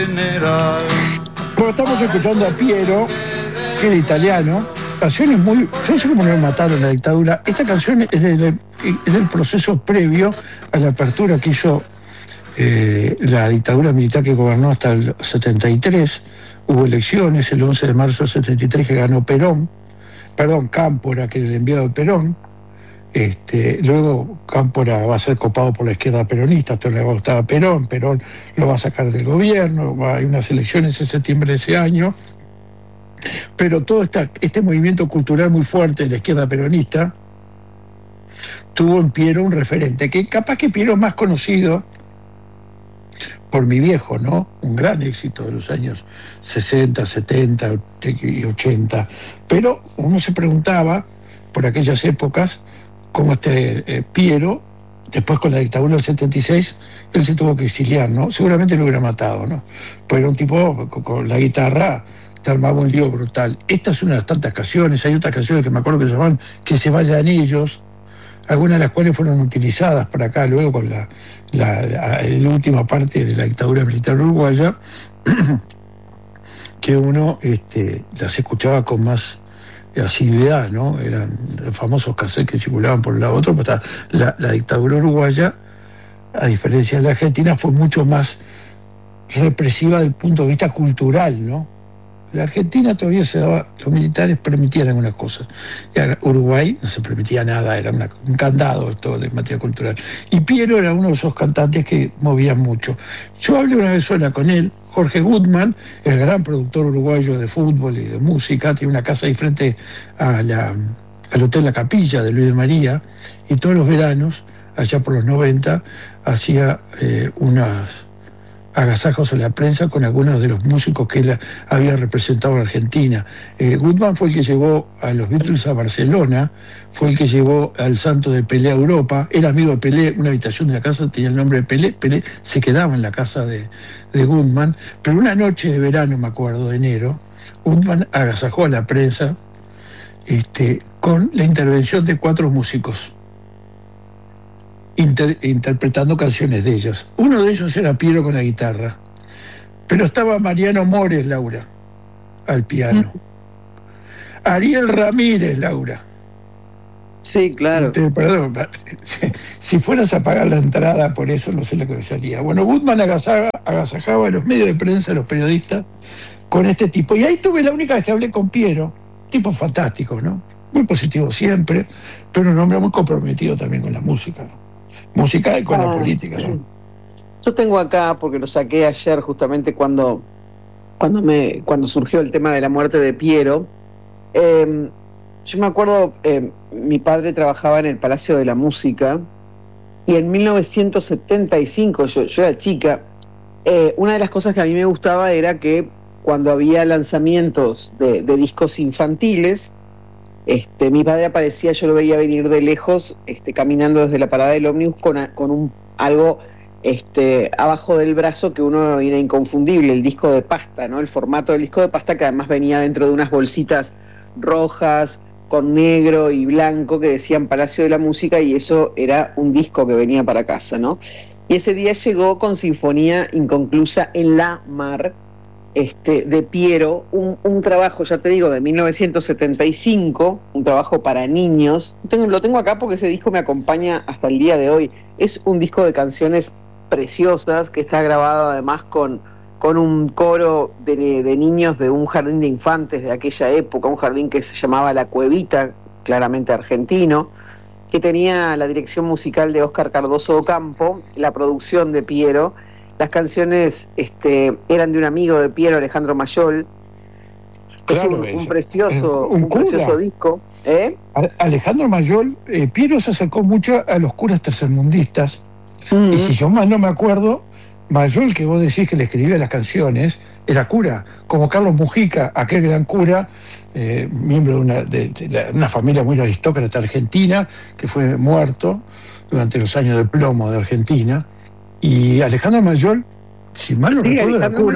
Bueno, estamos escuchando a Piero, que era italiano. Canciones muy... Yo no sé cómo lo mataron la dictadura. Esta canción es del proceso previo a la apertura que hizo la dictadura militar que gobernó hasta el 73. Hubo elecciones el 11 de marzo del 73 que ganó Cámpora, que era el enviado de Perón. Luego Cámpora va a ser copado por la izquierda peronista, esto le va a gustar a Perón lo va a sacar del gobierno, hay unas elecciones en septiembre de ese año, pero todo este movimiento cultural muy fuerte de la izquierda peronista tuvo en Piero un referente, que capaz que Piero es más conocido por Mi Viejo, ¿no? Un gran éxito de los años 60, 70 y 80, pero uno se preguntaba por aquellas épocas como Piero, después con la dictadura del 76, él se tuvo que exiliar, ¿no? Seguramente lo hubiera matado, ¿no? Pues era un tipo con la guitarra, te armaba un lío brutal. Esta es una de las tantas canciones, hay otras canciones que me acuerdo que se llamaban Que se vayan ellos, algunas de las cuales fueron utilizadas por acá luego con la última parte de la dictadura militar uruguaya, que uno las escuchaba con más asiduidad, ¿no? Eran los famosos cassettes que circulaban por un lado otro, pero la dictadura uruguaya, a diferencia de la Argentina, fue mucho más represiva desde el punto de vista cultural, ¿no? La Argentina todavía los militares permitían algunas cosas. Uruguay no se permitía nada, era un candado todo de materia cultural. Y Piero era uno de esos cantantes que movían mucho. Yo hablé una vez sola con él, Jorge Goodman, el gran productor uruguayo de fútbol y de música, tiene una casa ahí frente al Hotel La Capilla de Luis de María, y todos los veranos, allá por los 90, hacía unas agasajos en la prensa con algunos de los músicos que él había representado en Argentina. Goodman fue el que llevó a los Beatles a Barcelona, fue el que llevó al santo de Pelé a Europa, era amigo de Pelé, una habitación de la casa tenía el nombre de Pelé, Pelé se quedaba en la casa de Goodman, pero una noche de verano, me acuerdo, de enero, Goodman agasajó a la prensa con la intervención de 4 músicos, interpretando canciones de ellas. Uno de ellos era Piero con la guitarra, pero estaba Mariano Mores, Laura, al piano. Ariel Ramírez, Laura. Sí, claro. Perdón, si fueras a pagar la entrada por eso, no sé lo que salía. Bueno, Goodman agasajaba a los medios de prensa, a los periodistas, con este tipo. Y ahí tuve la única vez que hablé con Piero, tipo fantástico, ¿no? Muy positivo siempre, pero un hombre muy comprometido también con la música, ¿no? Música y con la política, ¿no? Yo tengo acá, porque lo saqué ayer justamente cuando surgió el tema de la muerte de Piero. Yo me acuerdo, mi padre trabajaba en el Palacio de la Música y en 1975, yo era chica, una de las cosas que a mí me gustaba era que cuando había lanzamientos de discos infantiles, mi padre aparecía, yo lo veía venir de lejos, caminando desde la parada del ómnibus con algo abajo del brazo que uno era inconfundible, el disco de pasta, ¿no? El formato del disco de pasta, que además venía dentro de unas bolsitas rojas con negro y blanco que decían Palacio de la Música, y eso era un disco que venía para casa, ¿no? Y ese día llegó con Sinfonía Inconclusa en la Mar, de Piero, un trabajo, ya te digo, de 1975, un trabajo para niños. Lo tengo acá porque ese disco me acompaña hasta el día de hoy. Es un disco de canciones preciosas que está grabado además con un coro de niños de un jardín de infantes de aquella época, un jardín que se llamaba La Cuevita, claramente argentino, que tenía la dirección musical de Óscar Cardoso Ocampo, la producción de Piero. Las canciones eran de un amigo de Piero, Alejandro Mayol. Claro, es un precioso disco. Alejandro Mayol, Piero se acercó mucho a los curas tercermundistas. Y si yo mal no me acuerdo, Mayol, que vos decís que le escribía las canciones, era cura, como Carlos Mujica, aquel gran cura, miembro de una familia muy aristócrata argentina, que fue muerto durante los años del plomo de Argentina. Y Alejandro Mayol, si mal no recuerdo,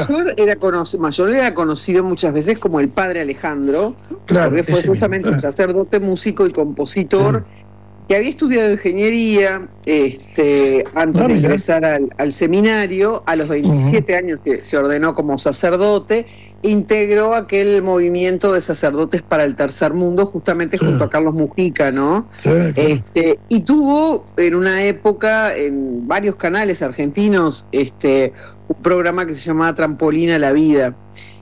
Mayol era conocido muchas veces como el padre Alejandro, claro, porque fue justamente un sacerdote, músico y compositor, que había estudiado ingeniería antes de ingresar al seminario. A los 27 años que se ordenó como sacerdote, integró aquel movimiento de sacerdotes para el tercer mundo, justamente junto a Carlos Mujica, ¿no? Y tuvo en una época en varios canales argentinos un programa que se llamaba Trampolín a la Vida.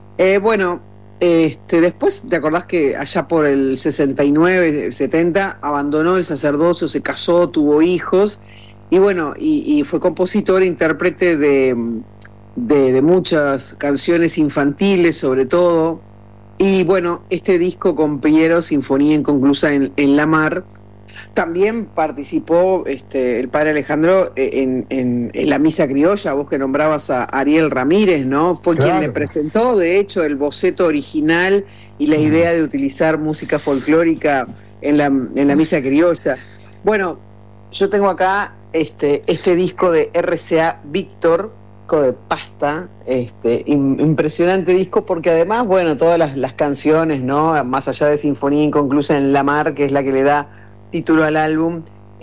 Después, ¿te acordás que allá por el 69, 70, abandonó el sacerdocio, se casó, tuvo hijos, y fue compositor e intérprete de muchas canciones infantiles, sobre todo. Y bueno, este disco con Piero, Sinfonía Inconclusa en la Mar, también participó el padre Alejandro en la misa criolla, vos que nombrabas a Ariel Ramírez, ¿no? Fue quien le presentó, de hecho, el boceto original y la idea de utilizar música folclórica en la misa criolla. Bueno, yo tengo acá este disco de RCA Víctor, de Pasta, impresionante disco, porque además, todas las canciones, ¿no? Más allá de Sinfonía Inconclusa en la Mar, que es la que le da título al álbum,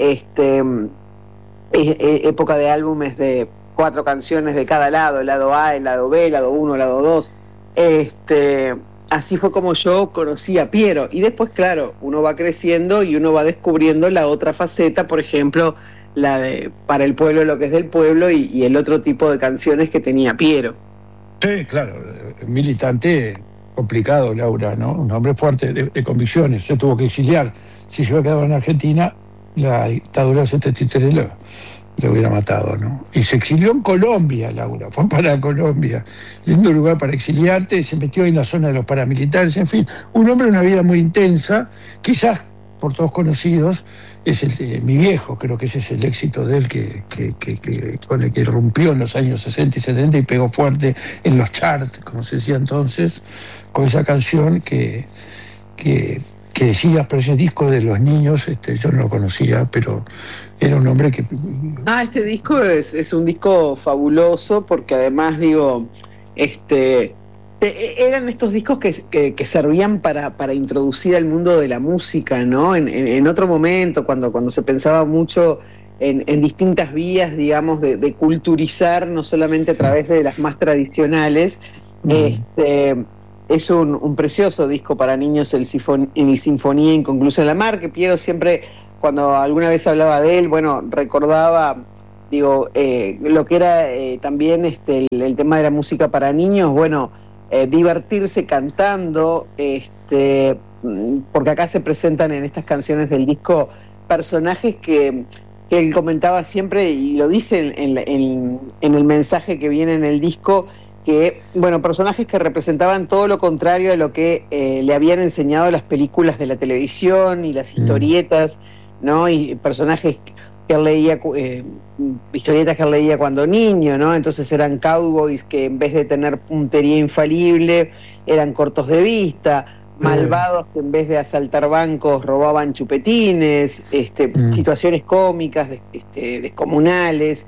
época de álbumes de 4 canciones de cada lado, el lado A, el lado B, el lado 1, el lado 2. Así fue como yo conocí a Piero. Y después, claro, uno va creciendo y uno va descubriendo la otra faceta, por ejemplo, la de Para el pueblo lo que es del pueblo y el otro tipo de canciones que tenía Piero. Sí, claro, militante complicado, Laura, ¿no? Un hombre fuerte, de convicciones, se tuvo que exiliar. Si se hubiera quedado en Argentina, la dictadura del 73 lo hubiera matado, ¿no? Y se exilió en Colombia, Laura, fue para Colombia. Lindo lugar para exiliarte, se metió en la zona de los paramilitares, en fin. Un hombre de una vida muy intensa, quizás por todos conocidos, es mi viejo, creo que ese es el éxito de él con el que rompió en los años 60 y 70 y pegó fuerte en los charts, como se decía entonces, con esa canción que decía, pero ese disco de los niños, yo no lo conocía, pero era un hombre que... este disco es un disco fabuloso, porque además, eran estos discos que servían para introducir al mundo de la música, ¿no? En otro momento, cuando se pensaba mucho en distintas vías, digamos, de culturizar, no solamente a través de las más tradicionales, es un precioso disco para niños, el Sinfonía Inconclusa en la Mar, que Piero siempre, cuando alguna vez hablaba de él, recordaba, lo que era también el tema de la música para niños, divertirse cantando, porque acá se presentan en estas canciones del disco personajes que él comentaba siempre, y lo dice en el mensaje que viene en el disco, que, personajes que representaban todo lo contrario a lo que le habían enseñado las películas de la televisión y las historietas, ¿no? Y personajes que él leía, historietas que él leía cuando niño, ¿no? Entonces eran cowboys que en vez de tener puntería infalible, eran cortos de vista, malvados que en vez de asaltar bancos robaban chupetines, situaciones cómicas, descomunales,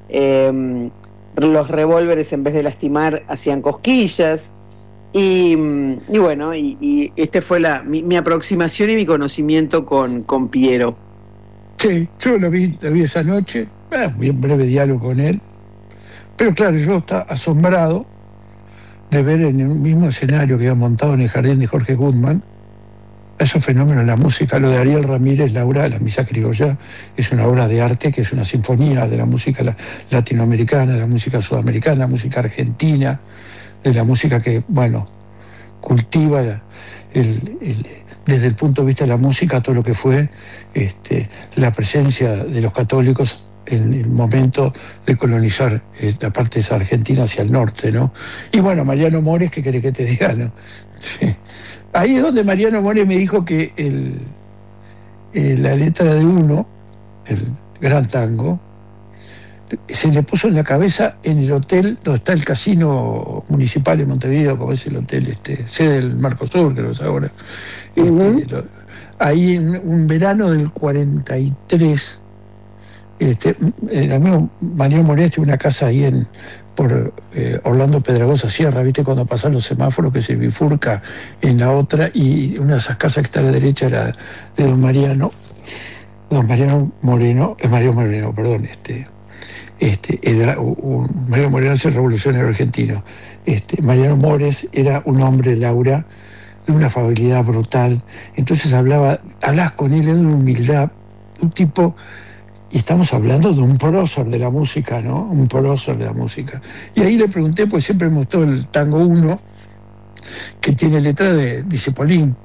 los revólveres en vez de lastimar hacían cosquillas, y esta fue mi aproximación y mi conocimiento con Piero. Sí, yo lo vi esa noche, muy en breve diálogo con él, pero claro, yo estaba asombrado de ver en el mismo escenario que había montado en el jardín de Jorge Goodman esos fenómenos de la música. Lo de Ariel Ramírez, Laura, la misa criolla, es una obra de arte que es una sinfonía de la música latinoamericana, de la música sudamericana, de la música argentina, de la música que, cultiva desde el punto de vista de la música todo lo que fue la presencia de los católicos en el momento de colonizar la parte de esa Argentina hacia el norte, ¿no? Y Mariano Mores, ¿qué querés que te diga, no? Ahí es donde Mariano Mores me dijo que la letra de Uno, el gran tango, se le puso en la cabeza en el hotel donde está el casino municipal de Montevideo, como es el hotel sede del Mercosur, creo que es ahora. Ahí en un verano del 43, el amigo Mariano Moreno tiene una casa ahí por Orlando Pedragosa Sierra, ¿viste? Cuando pasan los semáforos que se bifurca en la otra, y una de esas casas que está a la derecha era de don Mariano, don Mariano Moreno, perdón, era Mariano Moreno es el revolucionario argentino. Mariano Mores era un hombre, Laura, de una afabilidad brutal. Entonces hablabas con él de una humildad, un tipo, y estamos hablando de un prócer de la música, ¿no? Un prócer de la música. Y ahí le pregunté, pues siempre me gustó el tango 1, que tiene letra de Cepolín.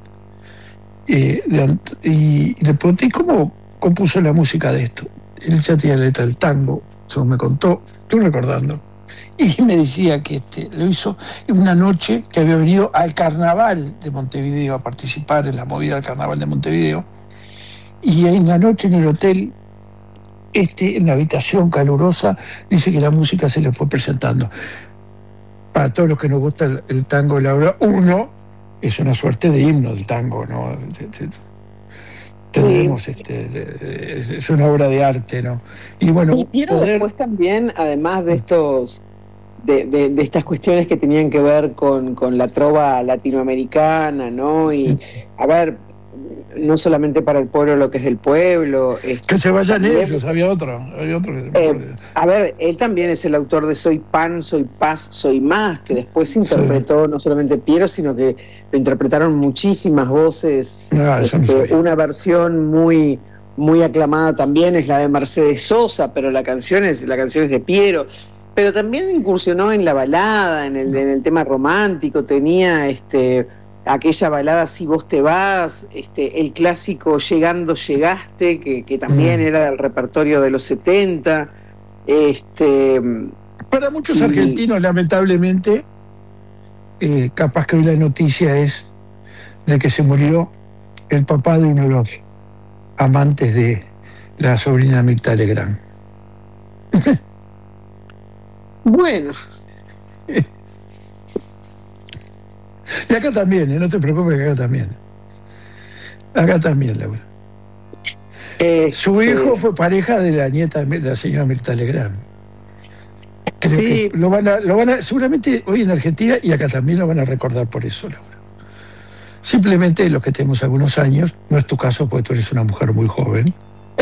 Y le pregunté cómo compuso la música de esto. Él ya tenía letra del tango, según me contó, estoy recordando. Y me decía que lo hizo en una noche que había venido al carnaval de Montevideo a participar en la movida del carnaval de Montevideo. Y en la noche en el hotel, en la habitación calurosa, dice que la música se le fue presentando. Para todos los que nos gusta el tango, Laura, uno es una suerte de himno del tango, ¿no? Tenemos, es una obra de arte, ¿no? Y bueno, y Piero después también, además de estos de estas cuestiones que tenían que ver con la trova latinoamericana, ¿no? Y a ver, no solamente para el pueblo lo que es del pueblo. Que se vayan ellos, había otro a ver, él también es el autor de Soy Pan, Soy Paz, Soy Más, que después interpretó no solamente Piero, sino que lo interpretaron muchísimas voces. Una versión muy aclamada también es la de Mercedes Sosa, pero la canción es de Piero. Pero también incursionó en la balada, en el tema romántico, tenía aquella balada Si vos te vas, el clásico Llegando llegaste, que también era del repertorio de los 70. Para muchos argentinos, lamentablemente, capaz que hoy la noticia es de que se murió el papá de uno de los amantes de la sobrina Mirta Legrand. Bueno. Y acá también, no te preocupes, que acá también. Acá también, Laura. Su hijo fue pareja de la nieta de la señora Mirta Legrand. Creo que lo van a, seguramente hoy en Argentina y acá también lo van a recordar por eso, Laura. Simplemente los que tenemos algunos años, no es tu caso porque tú eres una mujer muy joven.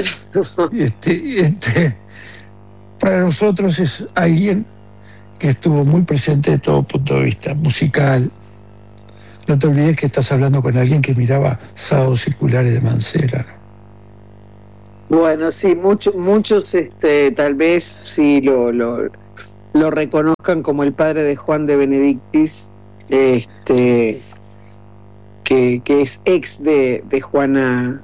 Para nosotros es alguien que estuvo muy presente de todo punto de vista musical. No te olvides que estás hablando con alguien que miraba Sábados Circulares de Mancera, ¿no? Bueno, sí, muchos tal vez sí lo reconozcan como el padre de Juan de Benedictis, que es ex de Juana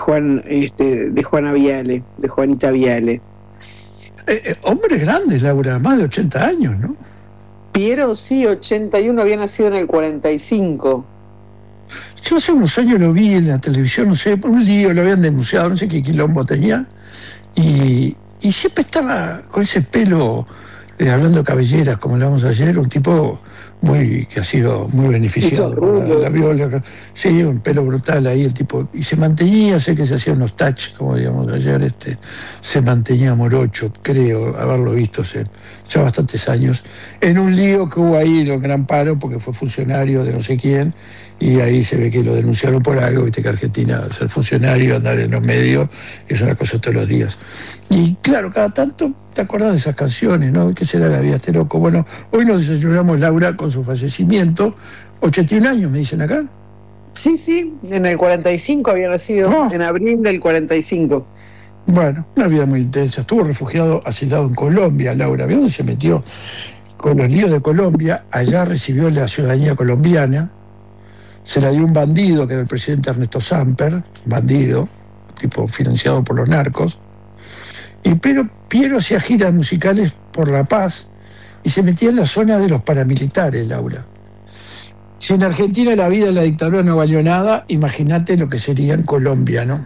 Viale, de Juanita Viale. Hombre grande, Laura, más de 80 años, ¿no? Piero, sí, 81, había nacido en el 45. Yo hace unos años lo vi en la televisión, no sé, por un lío, lo habían denunciado, no sé qué quilombo tenía, y siempre estaba con ese pelo, hablando de cabelleras, como hablamos ayer, un tipo que ha sido muy beneficiado con la viola. Sí, un pelo brutal ahí el tipo, y se mantenía, sé que se hacía unos touch, como digamos ayer, se mantenía morocho, creo haberlo visto hace ya bastantes años, en un lío que hubo ahí, en Gran Paro, porque fue funcionario de no sé quién, y ahí se ve que lo denunciaron por algo, viste que Argentina, ser funcionario, andar en los medios, es una cosa todos los días. Y claro, cada tanto te acordás de esas canciones, ¿no? ¿Qué será la vida este loco? Bueno, hoy nos desayunamos Laura con su fallecimiento, 81 años, me dicen acá. Sí, en el 45 había nacido, en abril del 45. Bueno, una vida muy intensa. Estuvo refugiado, asilado en Colombia, Laura. ¿Vio dónde se metió? Con los líos de Colombia, allá recibió la ciudadanía colombiana, se la dio un bandido, que era el presidente Ernesto Samper, bandido, tipo financiado por los narcos, pero Piero hacía giras musicales por La Paz y se metía en la zona de los paramilitares, Laura. Si en Argentina la vida de la dictadura no valió nada, imagínate lo que sería en Colombia, ¿no?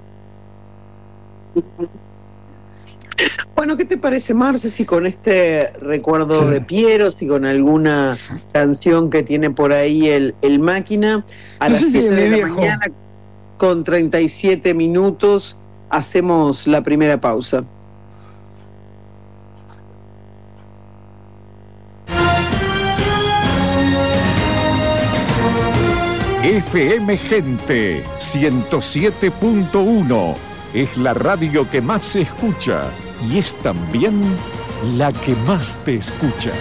Bueno, ¿qué te parece, Marce, si con este recuerdo de Piero, si con alguna canción que tiene por ahí el Máquina, a las 7 de la mañana, con 37 minutos, hacemos la primera pausa? FM Gente 107.1 Es la radio que más se escucha y es también la que más te escucha.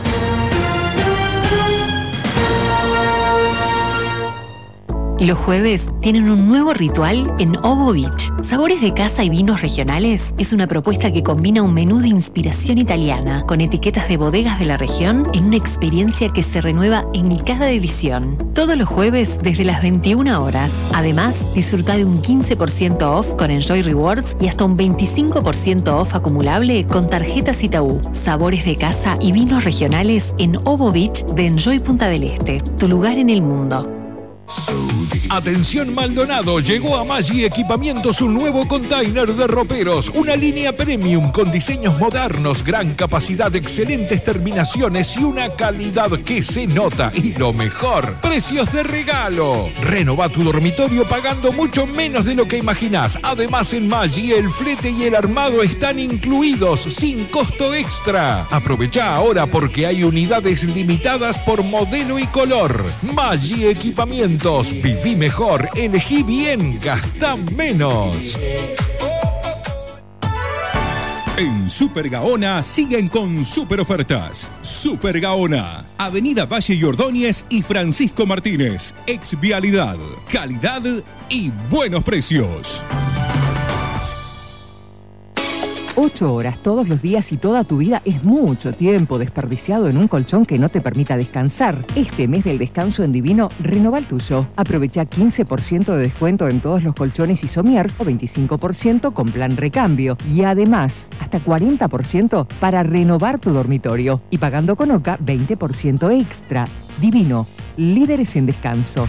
Los jueves tienen un nuevo ritual en Ovo Beach. Sabores de casa y vinos regionales es una propuesta que combina un menú de inspiración italiana con etiquetas de bodegas de la región en una experiencia que se renueva en cada edición. Todos los jueves desde las 21 horas. Además, disfruta de un 15% off con Enjoy Rewards y hasta un 25% off acumulable con tarjetas Itaú. Sabores de casa y vinos regionales en Ovo Beach de Enjoy Punta del Este. Tu lugar en el mundo. Atención Maldonado, llegó a Maggi Equipamientos un nuevo container de roperos, una línea premium con diseños modernos, gran capacidad, excelentes terminaciones y una calidad que se nota. Y lo mejor, precios de regalo. Renova tu dormitorio pagando mucho menos de lo que imaginás. Además en Maggi el flete y el armado están incluidos sin costo extra. Aprovecha ahora porque hay unidades limitadas por modelo y color. Maggi Equipamientos. Viví mejor, elegí bien, gastá menos. En Super Gaona siguen con super ofertas. Super Gaona, Avenida Valle y Ordóñez y Francisco Martínez. Ex Vialidad, calidad y buenos precios. 8 horas todos los días y toda tu vida es mucho tiempo desperdiciado en un colchón que no te permita descansar. Este mes del descanso en Divino, renova el tuyo. Aprovecha 15% de descuento en todos los colchones y somiers o 25% con plan recambio. Y además, hasta 40% para renovar tu dormitorio. Y pagando con OCA, 20% extra. Divino, líderes en descanso.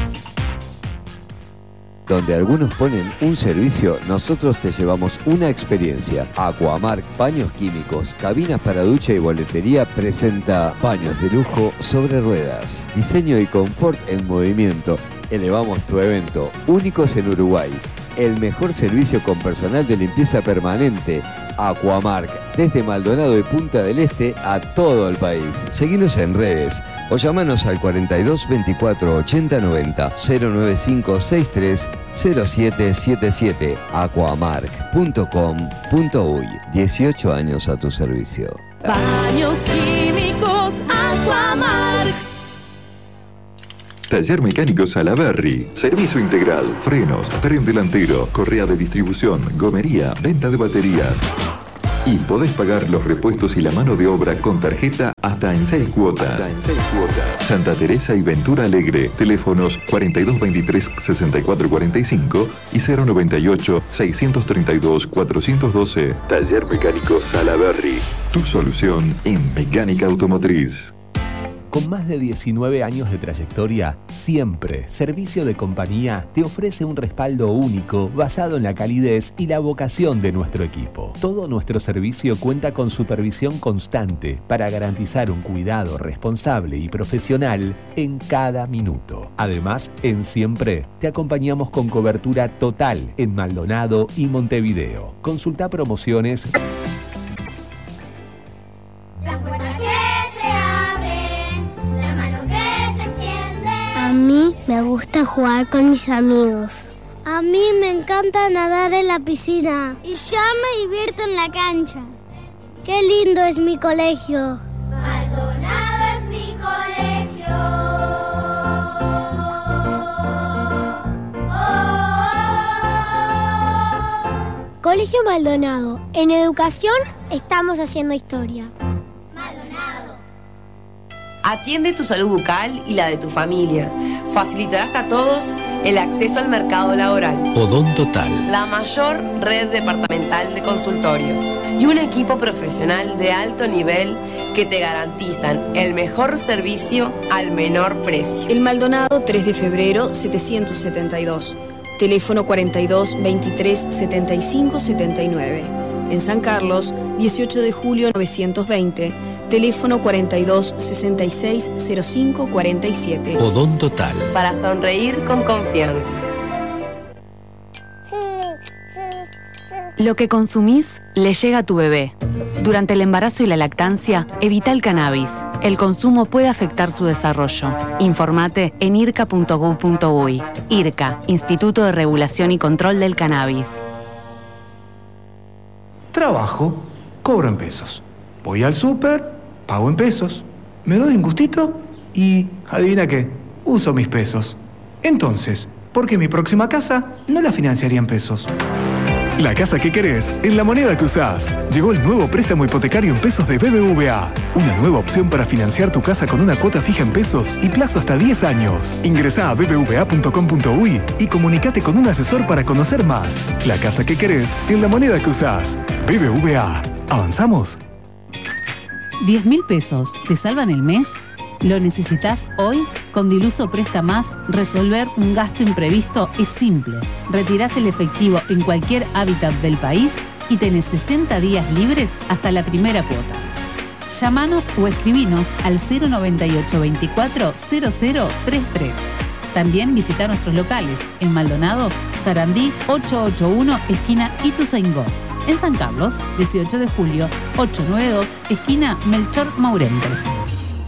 Donde algunos ponen un servicio, nosotros te llevamos una experiencia. Aquamark Paños Químicos, cabinas para ducha y boletería presenta paños de lujo sobre ruedas. Diseño y confort en movimiento. Elevamos tu evento, únicos en Uruguay. El mejor servicio con personal de limpieza permanente. Aquamark, desde Maldonado y Punta del Este a todo el país. Seguinos en redes o llamanos al 42 24 80 90 095 63 0777 aquamark.com.uy. 18 años a tu servicio. Baños químicos Aquamark. Taller Mecánico Salaberry. Servicio integral, frenos, tren delantero, correa de distribución, gomería, venta de baterías. Y podés pagar los repuestos y la mano de obra con tarjeta hasta en 6 cuotas. Santa Teresa y Ventura Alegre. Teléfonos 4223-6445 y 098-632-412. Taller Mecánico Salaberry. Tu solución en mecánica automotriz. Con más de 19 años de trayectoria, siempre Servicio de Compañía te ofrece un respaldo único basado en la calidez y la vocación de nuestro equipo. Todo nuestro servicio cuenta con supervisión constante para garantizar un cuidado responsable y profesional en cada minuto. Además, en Siempre te acompañamos con cobertura total en Maldonado y Montevideo. Consulta promociones. A mí me gusta jugar con mis amigos. A mí me encanta nadar en la piscina. Y yo me divierto en la cancha. ¡Qué lindo es mi colegio! Maldonado es mi colegio. Colegio Maldonado. En educación estamos haciendo historia. Atiende tu salud bucal y la de tu familia. Facilitarás a todos el acceso al mercado laboral. Odontotal. La mayor red departamental de consultorios. Y un equipo profesional de alto nivel que te garantizan el mejor servicio al menor precio. El Maldonado 3 de febrero 772. Teléfono 42 23 75 79. En San Carlos 18 de julio 920. Teléfono 42 66 05 47. Odontotal. Para sonreír con confianza. Lo que consumís le llega a tu bebé. Durante el embarazo y la lactancia, evita el cannabis. El consumo puede afectar su desarrollo. Informate en irca.gov.uy. IRCA, Instituto de Regulación y Control del Cannabis. Trabajo, cobro en pesos. Voy al súper, pago en pesos. Me doy un gustito y, adivina qué, uso mis pesos. Entonces, ¿por qué mi próxima casa no la financiaría en pesos? La casa que querés, en la moneda que usás. Llegó el nuevo préstamo hipotecario en pesos de BBVA. Una nueva opción para financiar tu casa con una cuota fija en pesos y plazo hasta 10 años. Ingresá a bbva.com.uy y comunicate con un asesor para conocer más. La casa que querés, en la moneda que usás. BBVA. ¿Avanzamos? 10.000 pesos, ¿te salvan el mes? ¿Lo necesitas hoy? Con Diluso Presta Más, resolver un gasto imprevisto es simple. Retirás el efectivo en cualquier hábitat del país y tenés 60 días libres hasta la primera cuota. Llámanos o escribinos al 098 24 0033. También visita nuestros locales en Maldonado, Sarandí 881, esquina Ituzaingó. En San Carlos, 18 de julio, 892, esquina Melchor Maurente.